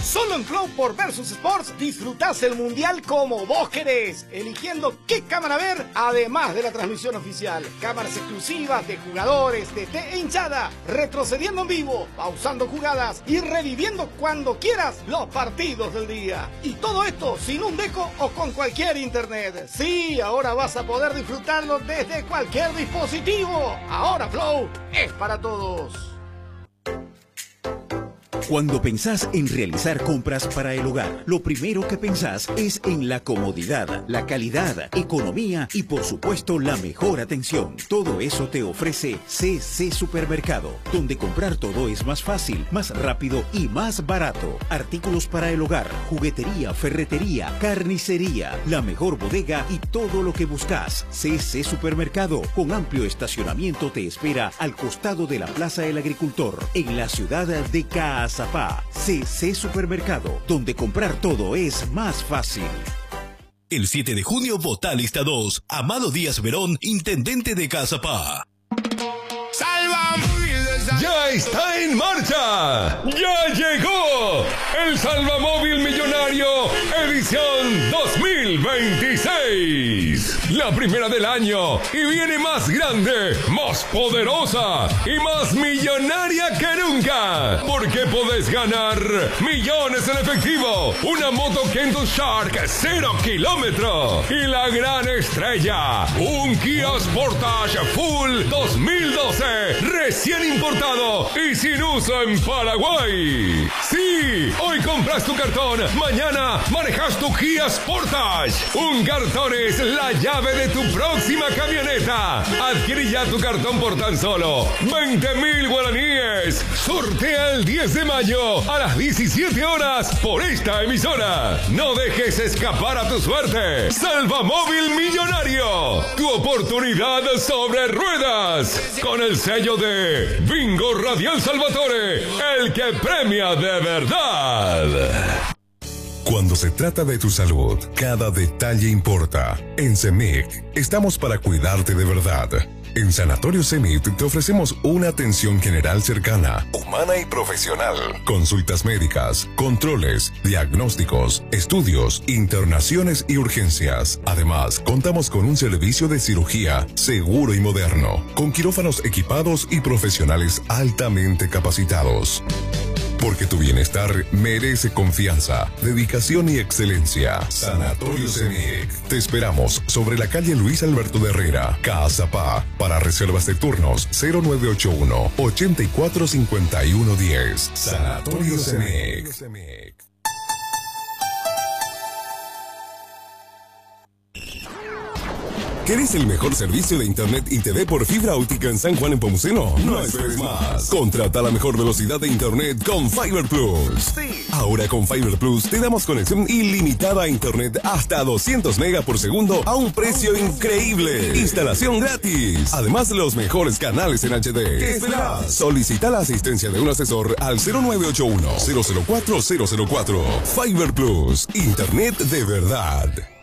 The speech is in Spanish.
Solo en Flow por Versus Sports disfrutás el mundial como vos querés, eligiendo qué cámara ver, además de la transmisión oficial. Cámaras exclusivas de jugadores, DT e hinchada, retrocediendo en vivo, pausando jugadas y reviviendo cuando quieras los partidos del día. Y todo esto sin un deco o con cualquier internet. Sí, ahora vas a poder disfrutarlo desde cualquier dispositivo. Ahora Flow es para todos. Cuando pensás en realizar compras para el hogar, lo primero que pensás es en la comodidad, la calidad, economía y por supuesto la mejor atención. Todo eso te ofrece CC Supermercado, donde comprar todo es más fácil, más rápido y más barato. Artículos para el hogar, juguetería, ferretería, carnicería, la mejor bodega y todo lo que buscas. CC Supermercado, con amplio estacionamiento, te espera al costado de la Plaza del Agricultor, en la ciudad de Caazapá. CC Supermercado, donde comprar todo es más fácil. El 7 de junio vota lista 2. Amado Díaz Verón, intendente de Caazapá. ¡Ya está en marcha! ¡Ya llegó! El Salvamóvil Millonario edición 2026. La primera del año y viene más grande, más poderosa y más millonaria que nunca. Porque podés ganar millones en efectivo, una moto Kendo Shark 0 kilómetros y la gran estrella, un Kia Sportage Full 2012 recién importado y sin uso en Paraguay. Sí, hoy compras tu cartón, mañana manejas tu Kia Sportage. Un cartón es la llave de tu próxima camioneta. Adquirí ya tu cartón por tan solo 20.000 guaraníes. Sortea el 10 de mayo a las 17 horas por esta emisora. No dejes escapar a tu suerte. Salvamóvil Millonario, tu oportunidad sobre ruedas, con el sello de Bingo Radial Salvatore, el que premia de verdad. Cuando se trata de tu salud, cada detalle importa. En CEMIC estamos para cuidarte de verdad. En Sanatorio CEMIC te ofrecemos una atención general cercana, humana y profesional. Consultas médicas, controles, diagnósticos, estudios, internaciones y urgencias. Además, contamos con un servicio de cirugía seguro y moderno, con quirófanos equipados y profesionales altamente capacitados. Porque tu bienestar merece confianza, dedicación y excelencia. Sanatorio CEMIC. Te esperamos sobre la calle Luis Alberto de Herrera, Caazapá. Para reservas de turnos 0981 845110. Sanatorio CEMIC. ¿Querés el mejor servicio de internet y TV por fibra óptica en San Juan en Pomuceno? No esperes más. Contrata la mejor velocidad de internet con Fiber Plus. Sí. Ahora con Fiber Plus te damos conexión ilimitada a internet hasta 200 megas por segundo a un precio increíble. Instalación gratis. Además, los mejores canales en HD. ¿Qué esperas? Solicita la asistencia de un asesor al 0981 004 004. Fiber Plus. Internet de verdad.